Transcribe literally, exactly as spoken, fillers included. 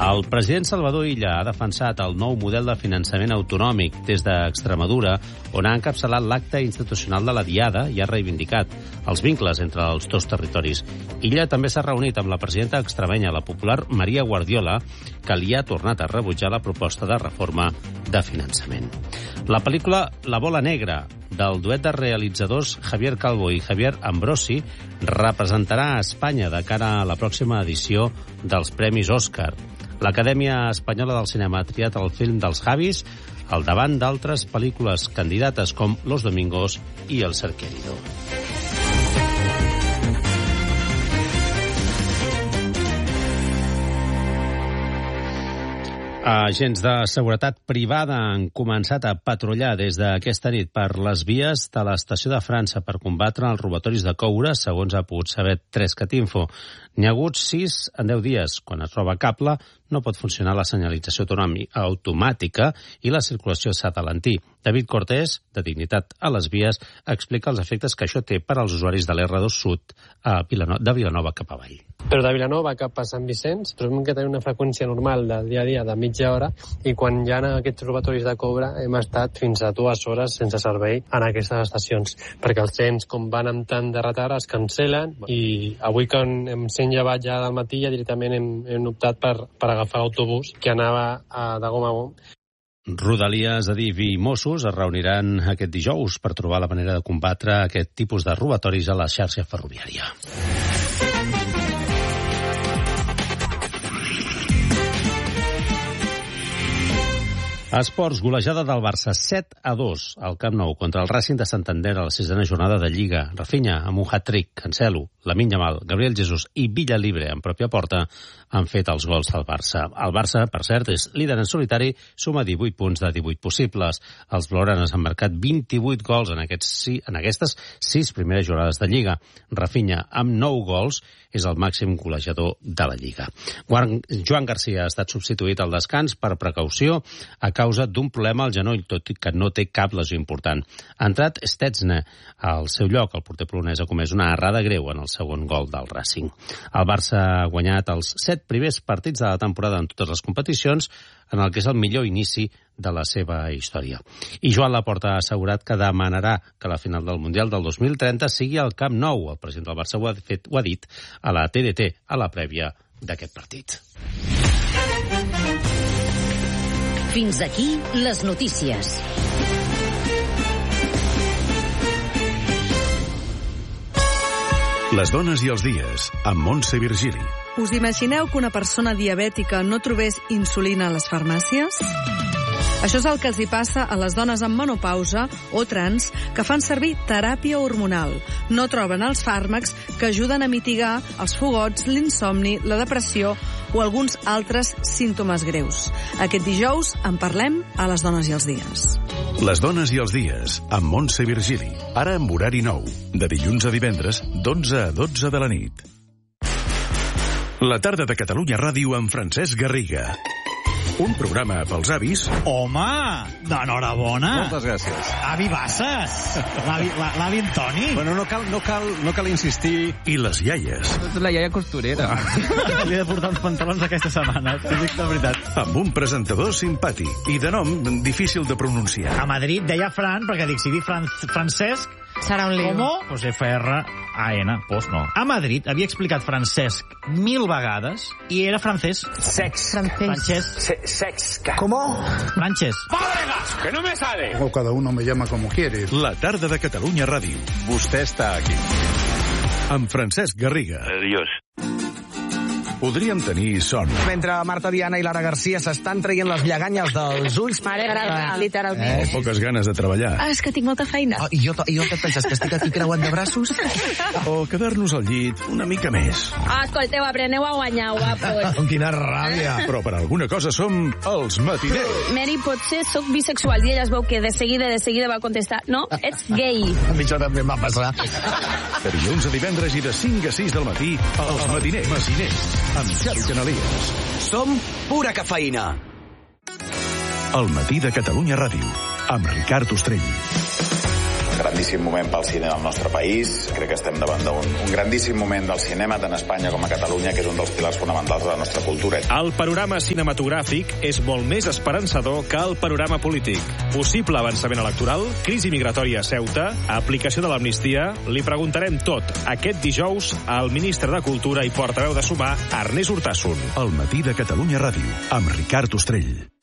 El president Salvador Illa ha defensat el nou model de finançament autonòmic des d'Extremadura, on ha encapçalat l'acte institucional de la Diada i ha reivindicat els vincles entre els dos territoris. Illa també s'ha reunit amb la presidenta extremenya, la popular Maria Guardiola, que li ha tornat a rebutjar la proposta de reforma de finançament. La pel·lícula La bola negra, del duet de realitzadors Javier Calvo i Javier Ambrosi, representarà a Espanya de cara a la pròxima edició dels Premis Òscar. L'Acadèmia Espanyola del Cinema ha triat el film dels Javis al davant d'altres pel·lícules candidates com Los Domingos i El ser querido. Agents de seguretat privada han començat a patrullar des d'aquesta nit per les vies de l'estació de França per combatre els robatoris de coure, segons ha pogut saber Trescatinfo. N'hi ha hagut sis en deu dies. Quan es roba cable, no pot funcionar la senyalització automàtica i la circulació s'ha d'alentir. David Cortés, de Dignitat a les Vies, explica els efectes que això té per als usuaris de l'R dos Sud a Vilanova, de Vilanova cap avall. Però de Vilanova cap a Sant Vicenç trobem que tenim una freqüència normal del dia a dia de mitja hora i quan hi ha aquests robatoris de coure hem estat fins a dues hores sense servei en aquestes estacions, perquè els trens, com van amb tant de retard, es cancel·len i avui quan hem sent llevat ja del matí ja directament hem, hem optat per, per agafar l'autobús que anava a, de gom a gom. Rodalies, Adif i Mossos es reuniran aquest dijous per trobar la manera de combatre aquest tipus de robatoris a la xarxa ferroviària. Esports, golejada del Barça set a dos al Camp Nou contra el Racing de Santander a la sisena jornada de Lliga. Rafinha amb un hat-trick, Cancelo, Lamine Yamal, Gabriel Jesús i Villalibre en pròpia porta han fet els gols del Barça. El Barça, per cert, és líder en solitari, suma divuit punts de divuit possibles. Els blaugranes han marcat vint-i-vuit gols en, aquests, en aquestes sis primeres jornades de Lliga. Rafinha, amb nou gols, és el màxim golejador de la Lliga. Joan Garcia ha estat substituït al descans per precaució a causa d'un problema al genoll, tot i que no té cap lesió important. Ha entrat Stetsne al seu lloc. El porter polonès ha comès una errada greu en el segon gol del Racing. El Barça ha guanyat els set primers partits de la temporada en totes les competicions, en el que és el millor inici de la seva història. I Joan Laporta ha assegurat que demanarà que la final del Mundial del dos mil trenta sigui al Camp Nou. El president del Barça ho ha, fet, ho ha dit a la T D T, a la prèvia d'aquest partit. Fins aquí les notícies. Les dones i els dies, amb Montse Virgili. Us imagineu que una persona diabètica no trobés insulina a les farmàcies? Això és el que els hi passa a les dones amb menopausa o trans que fan servir teràpia hormonal. No troben els fàrmacs que ajuden a mitigar els fogots, l'insomni, la depressió o alguns altres símptomes greus. Aquest dijous en parlem a Les dones i els dies. Les dones i els dies, amb Montse Virgili. Ara amb horari nou, de dilluns a divendres, d'onze a dotze de la nit. La tarda de Catalunya Ràdio amb Francesc Garriga. Un programa pels avis. Home, d'enhorabona. Moltes gràcies. Avi Bassas. L'avi, l'avi Antoni. Bueno, no cal, no cal, no cal insistir. I les iaies. La iaia costurera. Li he de portar uns pantalons aquesta setmana, t'ho dic de veritat. Amb un presentador simpàtic i de nom difícil de pronunciar. A Madrid deia Fran, perquè dic, si dic Fran, Francesc... Serà un lío. ¿Cómo? Pues F R A N, pues no. A Madrid havia explicat Francesc mil vegades i era francès. Sex. Francés. Se sex. ¿Cómo? Francés. ¡Padregas! ¡Que no me sale! O cada uno me llama como quiere. La tarda de Catalunya Ràdio. Vostè està aquí. Amb Francesc Garriga. Adiós. Podríem tenir son. Mentre Marta Diana i Lara Garcia s'estan traient les lleganyes dels ulls... Mare grava, literalment. Eh? Poques ganes de treballar. Ah, és que tinc molta feina. Oh, I jo, i jo què et penses, que estic aquí creuant de braços? O quedar-nos al llit una mica més. Ah, escolteu, apreneu a guanyar, guapos. Quina ràbia. Però per alguna cosa som els matiners. Mary, potser sóc bisexual. I ella es veu que de seguida, de seguida va contestar no, ets gay. A mi això també em va passar. De dilluns a divendres i de cinc a sis del matí, els matiners. Matiners. Amb Xavi Canalies. Som pura cafeïna. El matí de Catalunya Ràdio, amb Ricard Ostrell. grandíssim moment pel cine del nostre país. Crec que estem davant d'un un grandíssim moment del cinema, tant a Espanya com a Catalunya, que és un dels pilars fonamentals de la nostra cultura. El panorama cinematogràfic és molt més esperançador que el panorama polític. Possible avançament electoral, crisi migratòria a Ceuta, aplicació de l'amnistia... Li preguntarem tot aquest dijous al ministre de Cultura i portaveu de Sumar, Ernest Urtasun. El matí de Catalunya Ràdio, amb Ricard Ostrell.